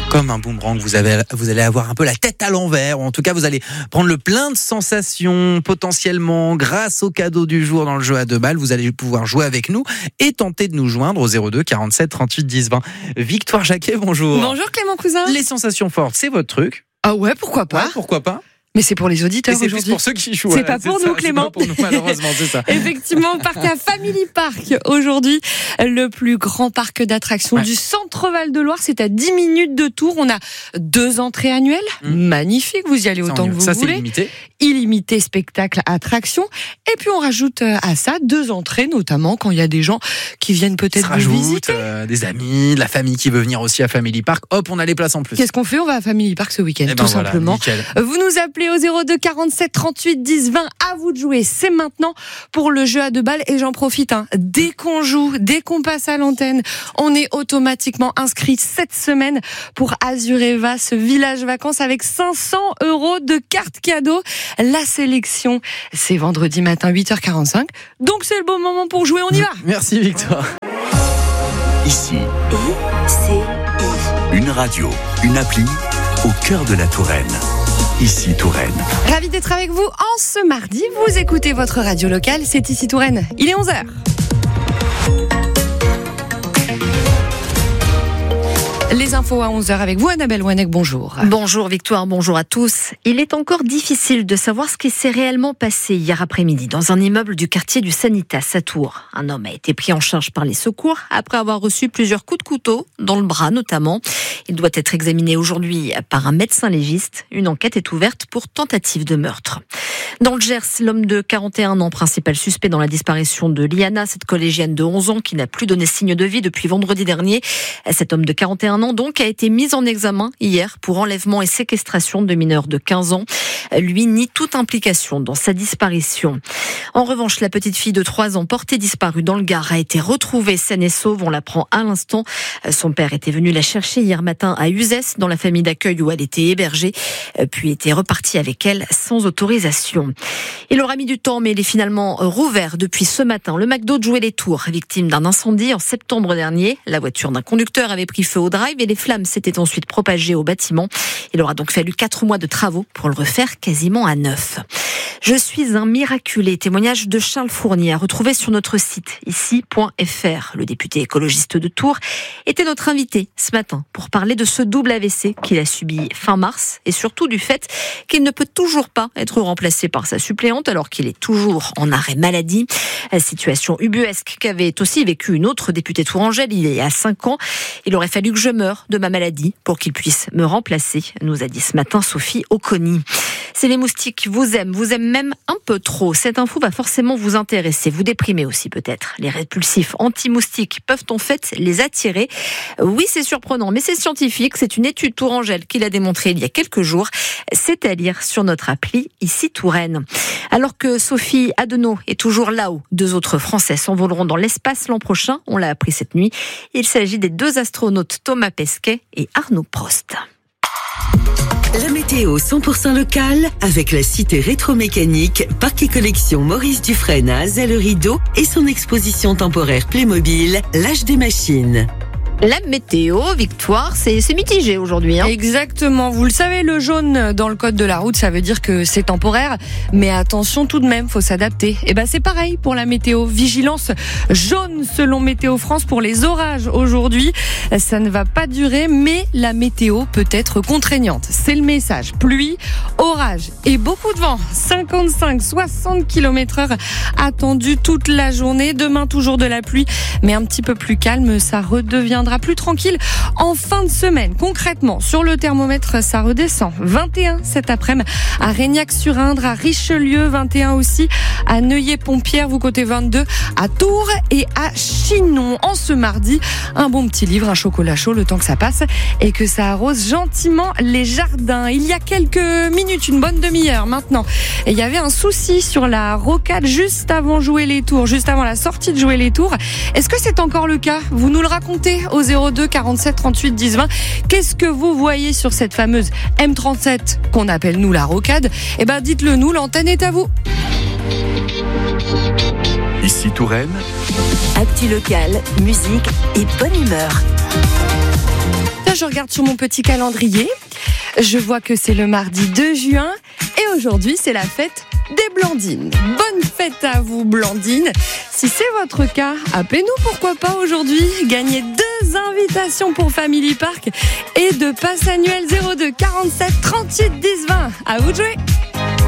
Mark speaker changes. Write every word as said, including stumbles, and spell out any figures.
Speaker 1: comme un boomerang. Vous, avez, vous allez avoir un peu la tête à l'envers, ou en tout cas vous allez prendre le plein de sensations potentiellement grâce au cadeau du jour dans le jeu à deux balles. Vous allez pouvoir jouer avec nous et tenter de nous joindre au zéro deux quarante-sept trente-huit dix vingt. Victoire Jacquet, bonjour.
Speaker 2: Bonjour Clément Cousin.
Speaker 1: Les sensations fortes, c'est votre truc?
Speaker 2: Ah ouais, pourquoi pas?
Speaker 1: Ouais, pourquoi pas?
Speaker 2: Mais c'est pour les auditeurs
Speaker 1: c'est
Speaker 2: aujourd'hui.
Speaker 1: C'est pour ceux qui jouent.
Speaker 2: C'est
Speaker 1: voilà,
Speaker 2: pas pour
Speaker 1: c'est
Speaker 2: nous,
Speaker 1: ça,
Speaker 2: Clément.
Speaker 1: C'est pas pour nous, malheureusement, c'est ça.
Speaker 2: Effectivement, on part à Family Park aujourd'hui, le plus grand parc d'attractions ouais. du centre Val-de-Loire. C'est à dix minutes de Tours. On a deux entrées annuelles. Mmh. Magnifique, vous y allez autant que vous
Speaker 1: ça,
Speaker 2: voulez.
Speaker 1: C'est illimité.
Speaker 2: Illimité spectacle, attraction. Et puis on rajoute à ça deux entrées, notamment quand il y a des gens qui viennent peut-être vous
Speaker 1: rajoute,
Speaker 2: visiter.
Speaker 1: Euh, des amis, de la famille qui veut venir aussi à Family Park. Hop, on a les places en plus.
Speaker 2: Qu'est-ce qu'on fait? On va à Family Park ce week-end,
Speaker 1: eh ben
Speaker 2: tout
Speaker 1: voilà,
Speaker 2: simplement.
Speaker 1: Nickel.
Speaker 2: Vous nous appelez au zéro deux quarante-sept trente-huit dix vingt. À vous de jouer. C'est maintenant pour le jeu à deux balles. Et j'en profite. Hein. Dès qu'on joue, dès qu'on passe à l'antenne, on est automatiquement inscrit cette semaine pour Azureva, ce village vacances avec cinq cents euros de cartes cadeaux. La sélection, c'est vendredi matin huit heures quarante-cinq. Donc c'est le bon moment pour jouer. On y va.
Speaker 1: Merci Victoire.
Speaker 3: Ici, I, I. Une radio, une appli au cœur de la Touraine. Ici Touraine.
Speaker 2: Ravi d'être avec vous en ce mardi. Vous écoutez votre radio locale, c'est Ici Touraine. Il est onze heures. Les infos à onze heures avec vous, Annabelle Ouanek, bonjour.
Speaker 4: Bonjour Victoire, bonjour à tous. Il est encore difficile de savoir ce qui s'est réellement passé hier après-midi dans un immeuble du quartier du Sanitas à Tours. Un homme a été pris en charge par les secours après avoir reçu plusieurs coups de couteau, dans le bras notamment. Il doit être examiné aujourd'hui par un médecin légiste. Une enquête est ouverte pour tentative de meurtre. Dans le Gers, l'homme de quarante et un ans, principal suspect dans la disparition de Liana, cette collégienne de onze ans qui n'a plus donné signe de vie depuis vendredi dernier. Cet homme de quarante et un ans donc a été mis en examen hier pour enlèvement et séquestration de mineurs de quinze ans. Lui nie toute implication dans sa disparition. En revanche, la petite fille de trois ans portée disparue dans le Gard a été retrouvée saine et sauve. On l'apprend à l'instant. Son père était venu la chercher hier matin à Uzès, dans la famille d'accueil où elle était hébergée, puis était reparti avec elle sans autorisation. Il aura mis du temps, mais il est finalement rouvert depuis ce matin. Le McDo de Joué-les-Tours, victime d'un incendie en septembre dernier. La voiture d'un conducteur avait pris feu au drive et les flammes s'étaient ensuite propagées au bâtiment. Il aura donc fallu quatre mois de travaux pour le refaire quasiment à neuf. Je suis un miraculé. Témoignage de Charles Fournier à retrouver sur notre site ici point f r. Le député écologiste de Tours était notre invité ce matin pour parler de ce double A V C qu'il a subi fin mars et surtout du fait qu'il ne peut toujours pas être remplacé par sa suppléante alors qu'il est toujours en arrêt maladie. La situation ubuesque qu'avait aussi vécu une autre députée tourangelle il y a cinq ans. Il aurait fallu que je meure de ma maladie pour qu'il puisse me remplacer, nous a dit ce matin Sophie Oconi. C'est les moustiques vous aiment, vous aiment même un peu trop. Cette info va forcément vous intéresser, vous déprimer aussi peut-être. Les répulsifs anti-moustiques peuvent en fait les attirer. Oui, c'est surprenant, mais c'est scientifique. C'est une étude tourangelle qui l'a démontré il y a quelques jours. C'est à lire sur notre appli Ici Touraine. Alors que Sophie Adenau est toujours là-haut, deux autres Français s'envoleront dans l'espace l'an prochain. On l'a appris cette nuit. Il s'agit des deux astronautes Thomas Pesquet et Arnaud Prost.
Speaker 5: La météo cent pour cent locale avec la cité rétromécanique, parc et collection Maurice Dufresne à Azay-le-Rideau et son exposition temporaire Playmobil, l'âge des machines.
Speaker 4: La météo, Victoire, c'est, c'est mitigé aujourd'hui. Hein.
Speaker 2: Exactement. Vous le savez, le jaune dans le code de la route, ça veut dire que c'est temporaire. Mais attention tout de même, faut s'adapter. Et ben c'est pareil pour la météo. Vigilance jaune selon Météo France pour les orages aujourd'hui. Ça ne va pas durer, mais la météo peut être contraignante. C'est le message. Pluie, orage et beaucoup de vent. cinquante-cinq à soixante kilomètres heure attendu toute la journée. Demain, toujours de la pluie, mais un petit peu plus calme. Ça redeviendra plus tranquille en fin de semaine. Concrètement, sur le thermomètre, ça redescend. vingt et un cet après-midi à Reignac-sur-Indre, à Richelieu, vingt et un aussi à Neuilly-Pompierre, vous côté vingt-deux à Tours et à Chinon. En ce mardi, un bon petit livre, un chocolat chaud, le temps que ça passe et que ça arrose gentiment les jardins. Il y a quelques minutes, une bonne demi-heure maintenant, et il y avait un souci sur la rocade juste avant Jouer les Tours, juste avant la sortie de Jouer les Tours. Est-ce que c'est encore le cas? Vous nous le racontez au zéro deux quarante-sept trente-huit dix vingt. Qu'est-ce que vous voyez sur cette fameuse M trente-sept qu'on appelle nous la rocade? Eh ben dites-le nous, l'antenne est à vous.
Speaker 3: Ici Touraine.
Speaker 5: Actu locale, musique et bonne humeur.
Speaker 2: je regarde sur mon petit calendrier. Je vois que c'est le mardi deux juin et aujourd'hui, c'est la fête des Blandines. Bonne fête à vous, Blandines. Si c'est votre cas, appelez-nous, pourquoi pas aujourd'hui. Gagnez deux invitations pour Family Park et de passe annuel zéro deux quarante-sept trente-huit dix vingt. À vous de jouer.